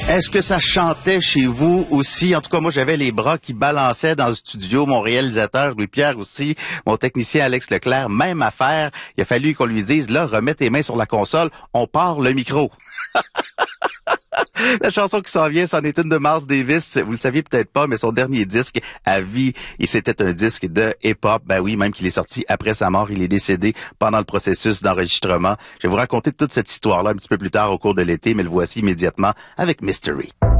Est-ce que ça chantait chez vous aussi? En tout cas, moi, j'avais les bras qui balançaient dans le studio. Mon réalisateur, Louis-Pierre aussi, mon technicien Alex Leclerc, même affaire. Il a fallu qu'on lui dise, là, remets tes mains sur la console, on part le micro. La chanson qui s'en vient, c'en est une de Miles Davis. Vous le saviez peut-être pas, mais son dernier disque à vie, et c'était un disque de hip-hop. Ben oui, même qu'il est sorti après sa mort, il est décédé pendant le processus d'enregistrement. Je vais vous raconter toute cette histoire-là un petit peu plus tard au cours de l'été, mais le voici immédiatement avec Mystery.